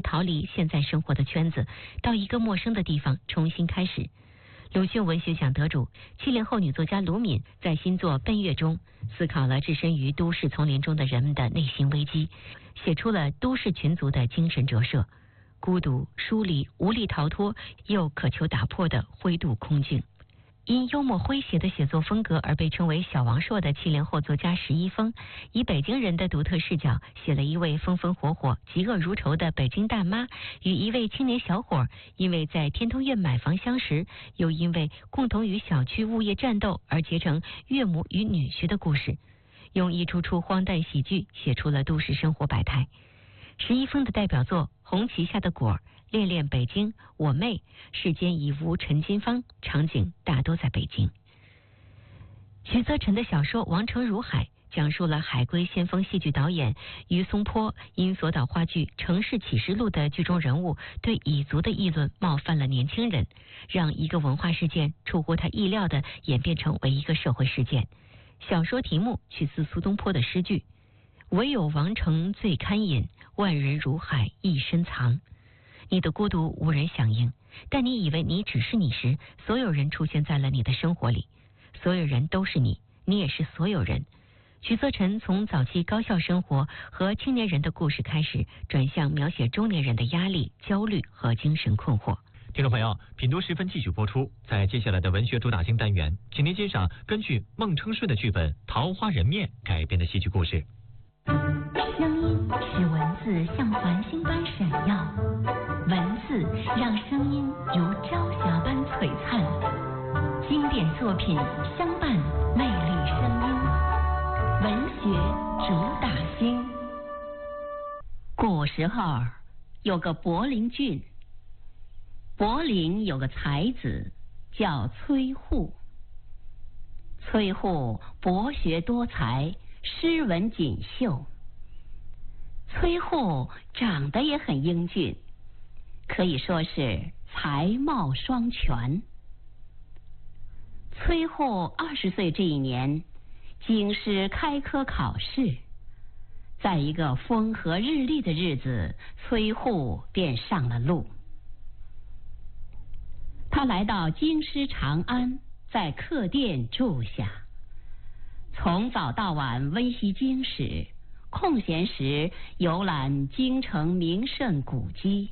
逃离现在生活的圈子，到一个陌生的地方重新开始。鲁迅文学奖得主70后女作家卢敏在新作《奔月》中思考了置身于都市丛林中的人们的内心危机，写出了都市群族的精神折射，孤独、疏离、无力逃脱又渴求打破的灰度空境。因幽默诙谐的写作风格而被称为小王朔的70后作家石一峰，以北京人的独特视角写了一位风风火火、嫉恶如仇的北京大妈与一位青年小伙因为在天通苑买房相识，又因为共同与小区物业战斗而结成岳母与女婿的故事，用一出出荒诞喜剧写出了都市生活百态。石一峰的代表作《红旗下的果》、恋恋北京、我妹、世间已无陈金芳，场景大多在北京。徐则臣的小说《王城如海》讲述了海归先锋戏剧导演于松坡因所导话剧《城市启示录》的剧中人物对蚁族的议论冒犯了年轻人，让一个文化事件出乎他意料的演变成为一个社会事件。小说题目取自苏东坡的诗句：唯有王城最堪饮，万人如海一身藏。你的孤独无人响应，但你以为你只是你时，所有人出现在了你的生活里，所有人都是你，你也是所有人。徐则臣从早期高校生活和青年人的故事开始，转向描写中年人的压力、焦虑和精神困惑。 听众朋友，品读时分继续播出。在接下来的文学主打星单元，请您欣赏根据孟称顺的剧本《桃花人面》改编的戏剧故事。 声音使文字像繁星般闪耀，文字让声音如朝霞般璀璨。经典作品相伴，魅力声音，文学主打星。古时候有个柏林郡，柏林有个才子叫崔护。崔护博学多才，诗文锦绣。崔护长得也很英俊，可以说是才貌双全。崔护20岁这一年，京师开科考试，在一个风和日丽的日子，崔护便上了路。他来到京师长安，在客店住下，从早到晚温习经史，空闲时游览京城名胜古迹。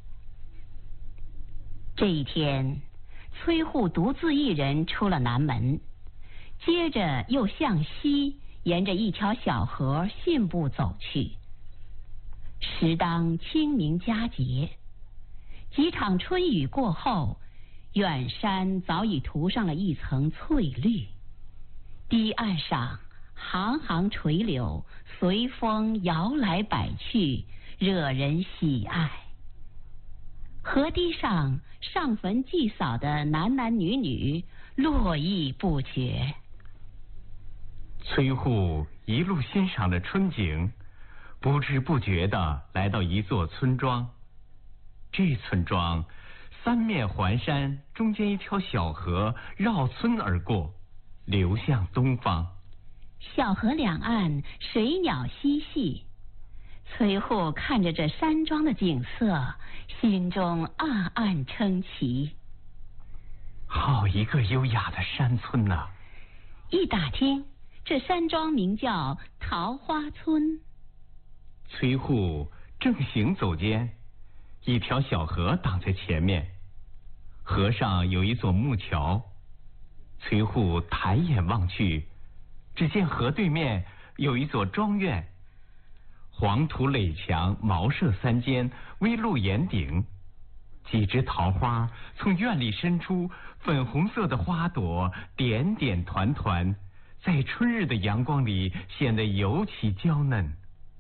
这一天，崔护独自一人出了南门，接着又向西沿着一条小河信步走去。时当清明佳节，几场春雨过后，远山早已涂上了一层翠绿，堤岸上行行垂柳随风摇来摆去，惹人喜爱。河堤上上坟祭扫的男男女女络绎不绝。 崔护一路欣赏着春景，不知不觉地来到一座村庄。这村庄三面环山，中间一条小河绕村而过，流向东方。 小河两岸水鸟嬉戏，崔护看着这山庄的景色，心中暗暗称奇。 好一个优雅的山村呐！ 一打听，这山庄名叫桃花村。 崔护正行走间，一条小河挡在前面，河上有一座木桥。崔护抬眼望去，只见河对面有一座庄院，黄土垒墙，茅舍三间，危露檐顶，几枝桃花从院里伸出，粉红色的花朵点点团团，在春日的阳光里显得尤其娇嫩。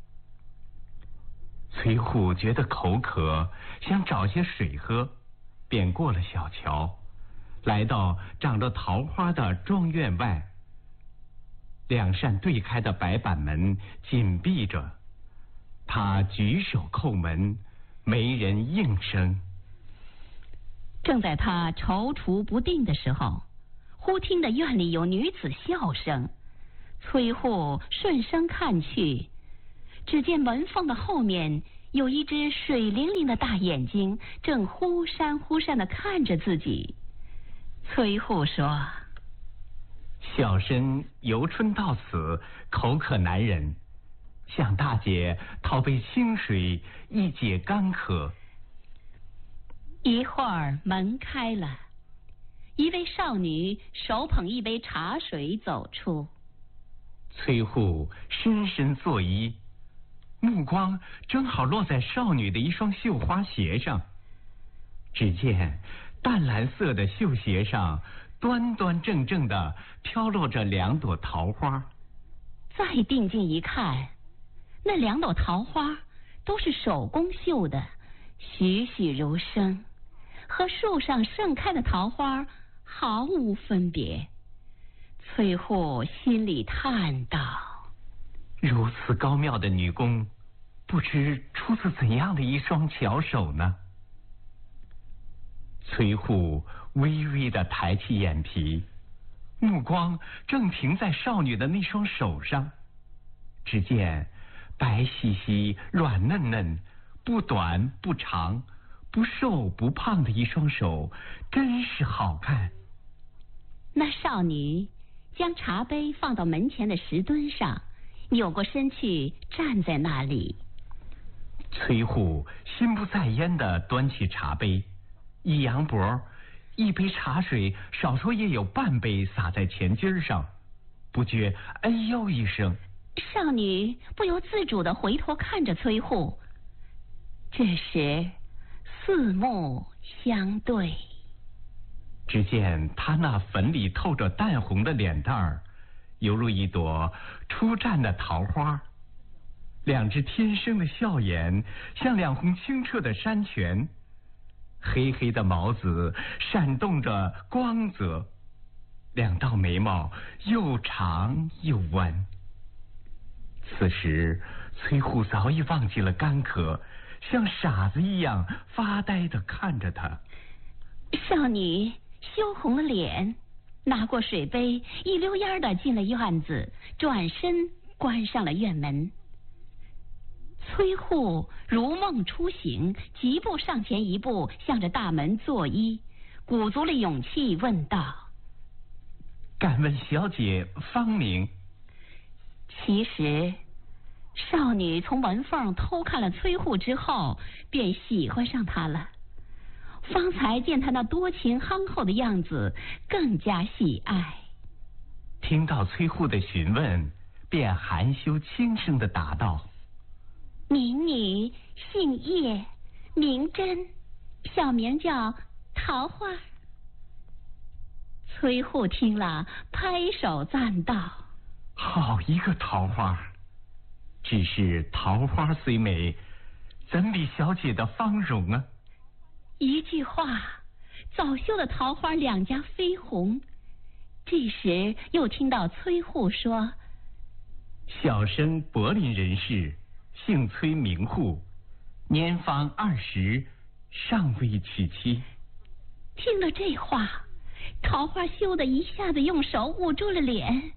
崔护觉得口渴，想找些水喝，便过了小桥，来到长着桃花的庄院外。两扇对开的白板门紧闭着，他举手叩门，没人应声。 正在他踌躇不定的时候，忽听得院里有女子笑声。崔护顺声看去，只见门缝的后面有一只水灵灵的大眼睛正忽闪忽闪地看着自己。崔护说： 小生游春到此，口渴难忍，向大姐讨杯清水，一解干渴。 一会儿门开了，一位少女手捧一杯茶水走出。 崔护深深作揖，目光正好落在少女的一双绣花鞋上。只见淡蓝色的绣鞋上端端正正的飘落着2朵桃花。 再定睛一看，那2朵桃花都是手工绣的，栩栩如生，和树上盛开的桃花毫无分别。崔护心里叹道： 如此高妙的女工，不知出自怎样的一双巧手呢？崔护微微地抬起眼皮，目光正停在少女的那双手上。只见白皙皙、软嫩嫩，不短不长，不瘦不胖的一双手，真是好看。 那少女将茶杯放到门前的石墩上，扭过身去站在那里。 崔护心不在焉地端起茶杯，一扬脖，一杯茶水少说也有半杯洒在前襟上，不觉哎呦一声。 少女不由自主地回头看着崔护，这时四目相对。 只见他那粉里透着淡红的脸蛋儿，犹如一朵初绽的桃花，2只天生的笑眼像2泓清澈的山泉，黑黑的眸子闪动着光泽，2道眉毛又长又弯。此时崔护早已忘记了干渴，像傻子一样发呆地看着他。 少女羞红了脸，拿过水杯，一溜烟地进了院子，转身关上了院门。崔护如梦初醒，疾步上前一步，向着大门作揖，鼓足了勇气问道： 敢问小姐芳名？ 其实少女从门缝偷看了崔护之后，便喜欢上他了。方才见他那多情憨厚的样子，更加喜爱。 听到崔护的询问，便含羞轻声地答道： 民女姓叶，名真，小名叫桃花。崔护听了，拍手赞道： 好一个桃花！只是桃花虽美，怎比小姐的芳容啊？ 一句话，早绣的桃花2家绯红。这时又听到崔护说： 小生柏林人士，姓崔名护，年方20，尚未娶妻。 听了这话，桃花羞得一下子用手捂住了脸。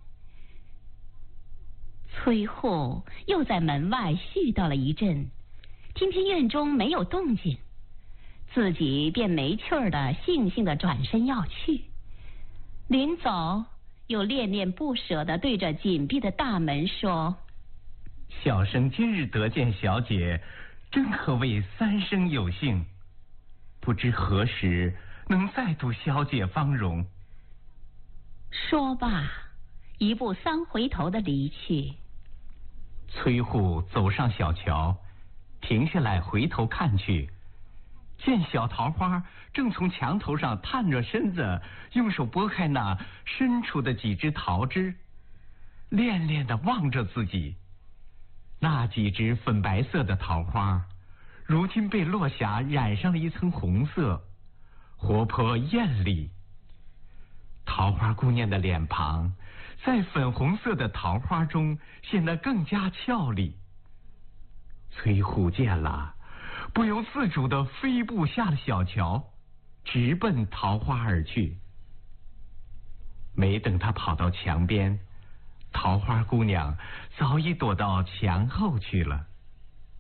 崔护又在门外絮叨了一阵，听见院中没有动静，自己便没趣儿的悻悻的转身要去。临走又恋恋不舍地对着紧闭的大门说： 小生今日得见小姐，真可谓3生有幸，不知何时能再度小姐芳容。 说罢，1步3回头的离去。 崔护走上小桥，停下来回头看去，见小桃花正从墙头上探着身子，用手拨开那伸出的几枝桃枝，恋恋地望着自己。那几枝粉白色的桃花，如今被落霞染上了一层红色，活泼艳丽。桃花姑娘的脸庞在粉红色的桃花中显得更加俏丽。崔护见了，不由自主地飞步下了小桥，直奔桃花而去。没等他跑到墙边，桃花姑娘早已躲到墙后去了。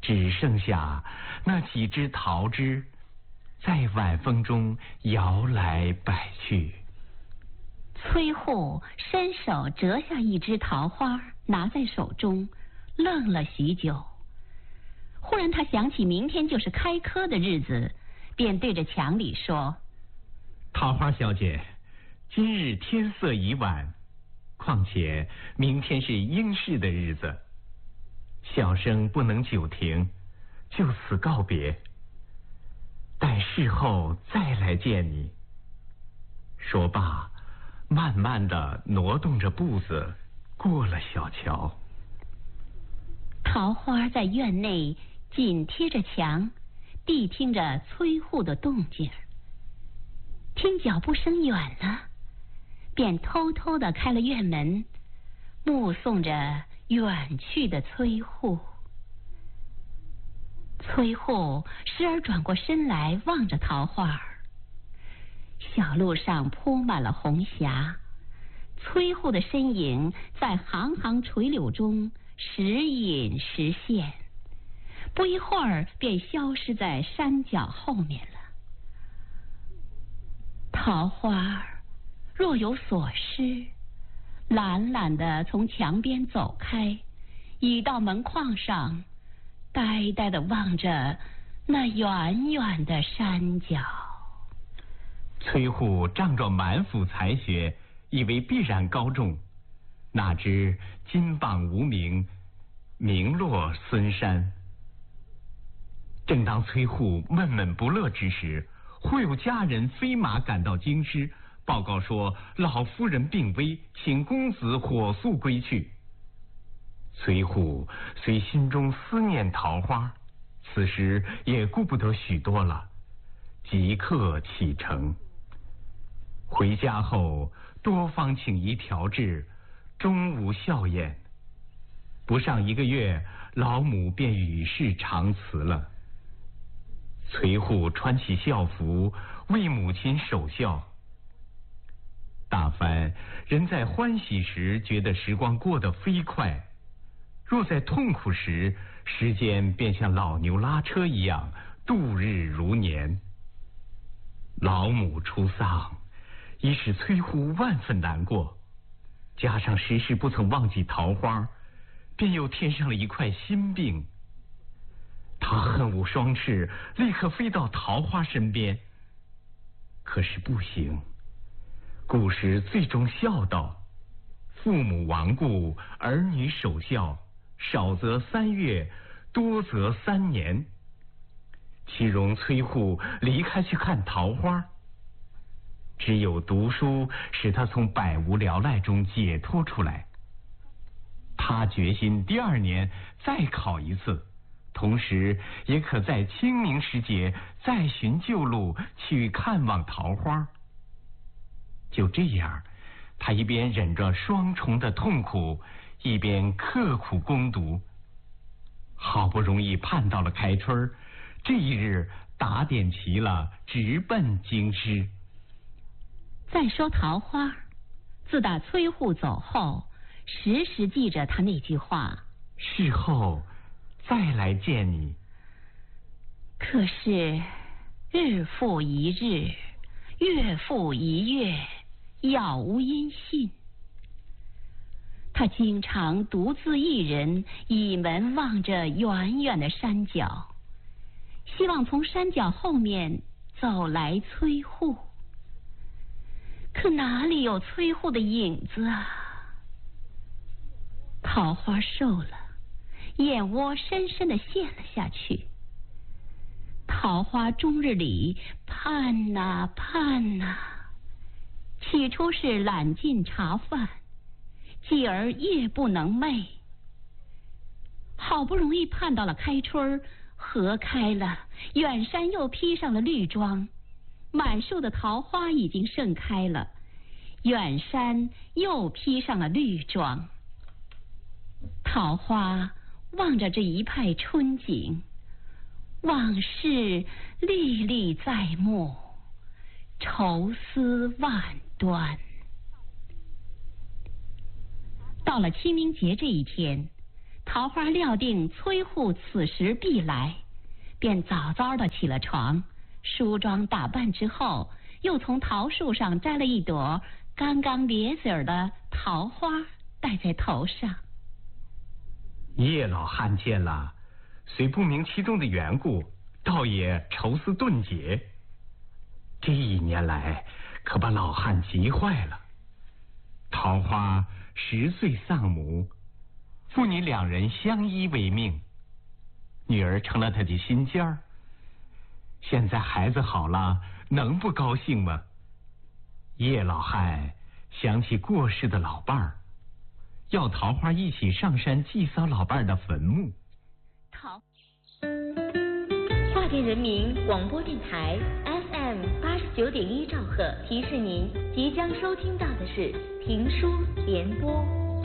只剩下那几枝桃枝，在晚风中摇来摆去。 崔护伸手折下一枝桃花，拿在手中，愣了许久。忽然他想起明天就是开科的日子，便对着墙里说： 桃花小姐，今日天色已晚，况且明天是应试的日子，小生不能久停，就此告别，待事后再来见你。说罢，慢慢地挪动着步子过了小桥。 桃花在院内紧贴着墙，谛听着崔护的动静，听脚步声远了，便偷偷地开了院门，目送着远去的崔护。崔护时而转过身来望着桃花，小路上铺满了红霞，崔护的身影在行行垂柳中时隐时现，不一会儿便消失在山脚后面了。桃花若有所失，懒懒地从墙边走开，倚到门框上，呆呆地望着那远远的山脚。 崔护仗着满腹才学，以为必然高中，哪知金榜无名，名落孙山。正当崔护闷闷不乐之时，忽有家人飞马赶到京师，报告说老夫人病危，请公子火速归去。崔护虽心中思念桃花，此时也顾不得许多了，即刻启程。回家后，多方请医调治，终无效验。不上1个月，老母便与世长辞了。崔护穿起校服，为母亲守孝。大凡人在欢喜时觉得时光过得飞快，若在痛苦时，时间便像老牛拉车一样度日如年。老母出丧，已使崔护万分难过，加上时时不曾忘记桃花，便又添上了一块心病。他恨无双翅，立刻飞到桃花身边。可是不行，古时最终孝道，父母亡故，儿女守孝，少则3月，多则3年。岂容崔护离开去看桃花？只有读书使他从百无聊赖中解脱出来。他决心第2年再考一次，同时也可在清明时节再寻旧路去看望桃花。就这样，他一边忍着双重的痛苦，一边刻苦攻读。好不容易盼到了开春，这一日打点齐了，直奔京师。 再说桃花，自打崔护走后，时时记着他那句话： 事后再来见你。 可是日复一日，月复一月，杳无音信。他经常独自一人倚门望着远远的山脚，希望从山脚后面走来崔护。可哪里有崔护的影子啊？桃花瘦了，眼窝深深地陷了下去。桃花终日里盼呐盼呐，起初是懒进茶饭，继而夜不能寐。好不容易盼到了开春，荷开了，远山又披上了绿装，满树的桃花已经盛开了，远山又披上了绿装。桃花望着这一派春景，往事历历在目，愁思万端。到了清明节这一天， 桃花料定崔护此时必来，便早早的起了床，梳妆打扮之后，又从桃树上摘了一朵刚刚咧嘴的桃花，戴在头上。 叶老汉见了，虽不明其中的缘故，倒也愁思顿解。这一年来，可把老汉急坏了。桃花10岁丧母，父女2人相依为命，女儿成了他的心尖儿。现在孩子好了，能不高兴吗？叶老汉想起过世的老伴儿，要桃花一起上山祭扫老伴儿的坟墓。 华电人民广播电台 FM 89.1兆赫提示您，即将收听到的是评书联播。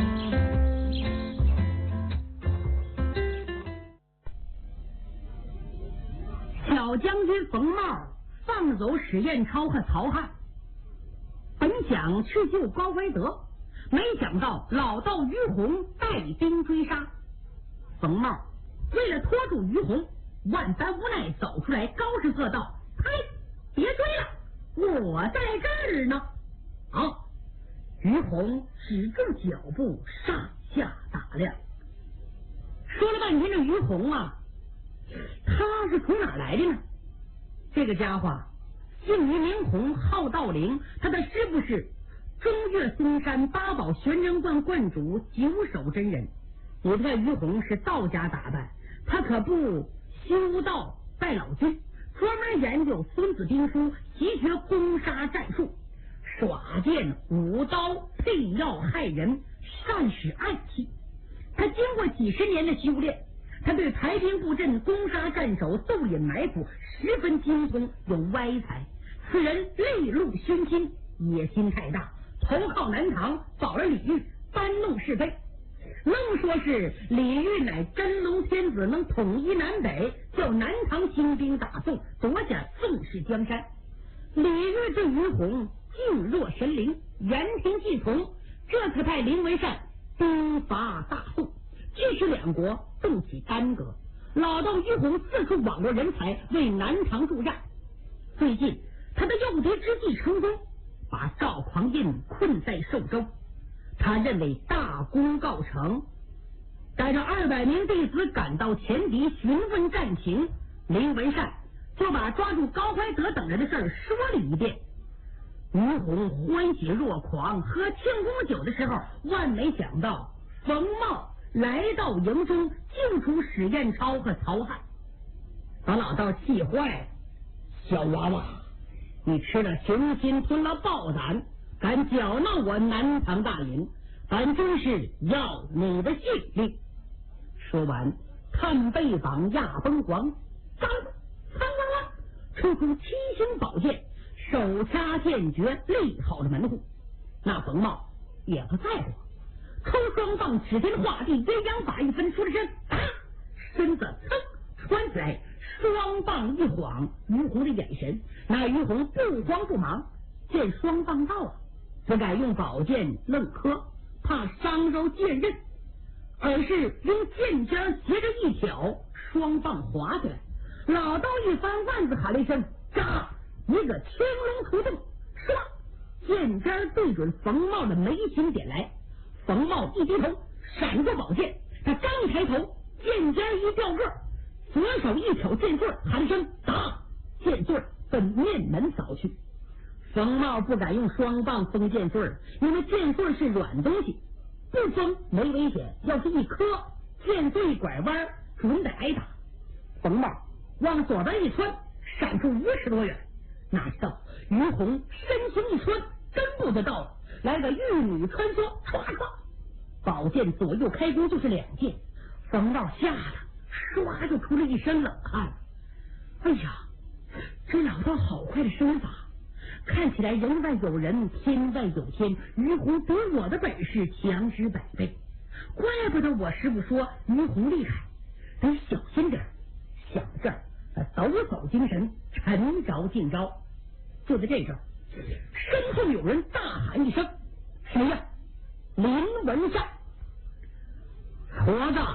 小将军冯茂放走史彦超和曹汉，本想去救高怀德，没想到老道于洪带兵追杀。冯茂为了拖住于洪，万般无奈走出来，高声喝道：“嘿，别追了，我在这儿呢！”好，于洪止住脚步，上下打量。说了半天，这于洪啊，他是从哪儿来的呢？这个家伙姓于明洪，号道陵，他的师傅是中岳嵩山八宝玄真观观主九手真人。你看于洪是道家打扮，他可不修道拜老君，专门研究孙子兵书，习学攻杀战术，耍剑舞刀，配药害人，善使暗器。他经过几10年的修炼，他对排兵布阵、攻杀战守、斗隐埋伏十分精通，有歪才。此人内陆熏心，野心太大，投靠南唐，保了李煜，搬弄是非。愣说是李煜乃真龙天子，能统一南北，叫南唐兴兵打宋，夺下宋氏江山。李煜对于洪敬若神灵，言听计从，这才派林文善兵伐大宋，致使2国动起干戈。老道于洪四处网罗人才，为南唐助战。最近他的诱敌之计成功，把赵匡胤困在寿州。他认为大功告成，带着200名弟子赶到前敌询问战情，林文善就把抓住高怀德等人的事儿说了一遍。于洪欢喜若狂，喝庆功酒的时候，万没想到冯茂来到营中，救出史彦超和曹汉，把老道气坏了。小娃娃，你吃了雄心，吞了豹胆，敢搅闹我南唐大营，本真是要你的性命！说完，探背膀压崩黄，张抽出7星宝剑，手掐剑诀，立好了门户。那冯茂也不在乎，抽双棒，指天画地，鸳鸯法一分，出了身，身子噌穿起来，双棒一晃，于洪的眼神，那于洪不慌不忙，见双棒到了，不敢用宝剑愣磕，怕伤着剑刃，而是用剑尖斜着一挑，双棒划起来。老道一翻腕子，喊了一声：“扎！”一个青龙出洞，唰，剑尖对准冯茂的眉心点来。冯茂一低头，闪过宝剑，他刚一抬头，剑尖一掉个，左手一挑剑穗，喊了声：“打！”剑穗奔面门扫去。冯茂不敢用双棒封剑穗，因为剑穗是软东西，不封没危险，要是一磕，剑穗拐弯，准得挨打。冯茂往左边一穿，闪出50多远，哪知道于洪身形一穿，跟不得到了，来个玉女穿梭，唰唰，宝剑左右开弓就是2剑。冯茂吓得唰就出了一身冷汗。哎呀，这老道好快的身法，看起来人外有人，天外有天，于洪比我的本事强1000倍，怪不得我师傅说于洪厉害，得小心点。想到这儿，他抖擞精神，沉着进招。就在这时候，身后有人大喊一声：“谁呀？”林文善。矬子，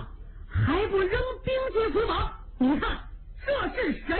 还不扔兵器出马？你看这是谁？